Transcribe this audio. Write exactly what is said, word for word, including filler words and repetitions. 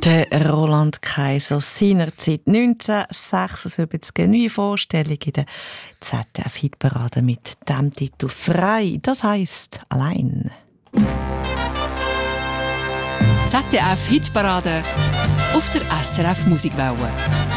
Der Roland Kaiser seinerzeit neunzehnhundertsechsundsiebzig eine neue Vorstellung in der Z D F-Hitparade mit dem Titel «Frei», das heisst «Allein». Z D F-Hitparade auf der S R F Musikwelle.